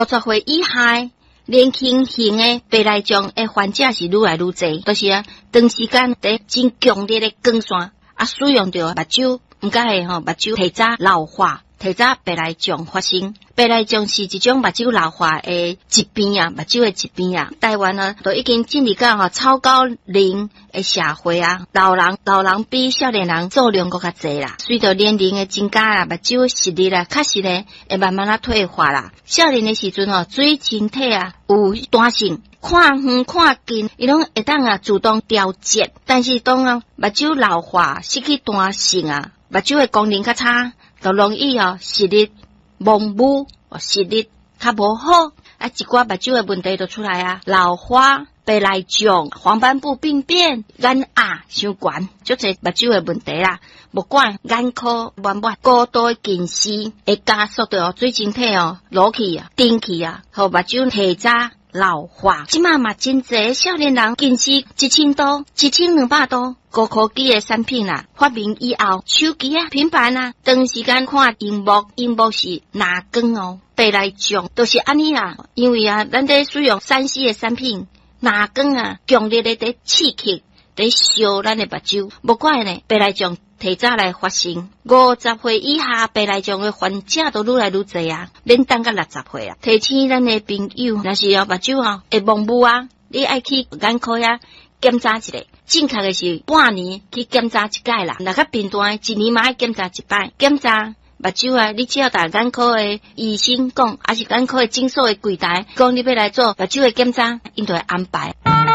50岁以下年轻型的白内障的患者是愈来愈多，就是长时间在真强烈的光线使用着目睭，唔该目睭提早老化。提早白内障发生，白内障是一种目睭老化的疾病啊，目睭的疾病啊。台湾都已经进入到超高龄的社会啊，老人比少年人数量更加多啦。随着年龄的增加啊，目睭的视力啊，确实呢会慢慢退化啦。少年的时阵水晶体有弹性。看远看近，伊拢会当自动调节，但是当目睭老化失去弹性目睭的功能较差，就容易视力模糊，视力较无好一寡目睭的问题就出来老花、白内障、黄斑部病变、眼压伤悬，足侪目睭的问题啦。不管眼科慢慢过度近视，会加速着水晶体落去顶去互目睭提早老化。即嘛真侪少年人近视1000多、1200多。高科技的产品发明以后，手机平板长时间看荧幕是哪光白内障都是安尼啦。因为咱在使用3C 的产品，哪光强烈的在刺激，在烧咱的目睭，不怪呢白内障提早来发生。50岁以下白内障的患者都愈来愈多免等到60岁提醒咱的朋友，若是目睭会模糊你爱去眼科检查一下，正确的是半年去检查一届啦。若较频繁1年嘛要检查一摆。检查目睭你只要打眼科的医生讲，还是眼科的诊所的柜台讲你要来做目睭的检查，因就会安排。